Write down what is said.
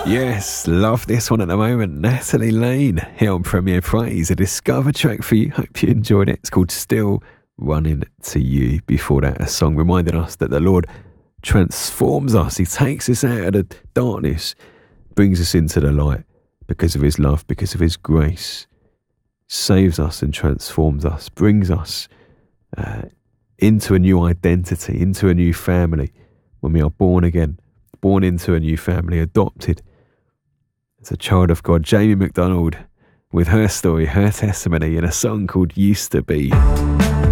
Yes, love this one at the moment. Natalie Lane here on Premier Praise. A Discover track for you. Hope you enjoyed it. It's called Still Running to You. Before that, a song reminding us that the Lord transforms us. He takes us out of the darkness, brings us into the light because of his love, because of his grace. Saves us and transforms us, brings us into a new identity, into a new family when we are born again, born into a new family, adopted as a child of God. Jamie McDonald with her story, her testimony in a song called Used to Be.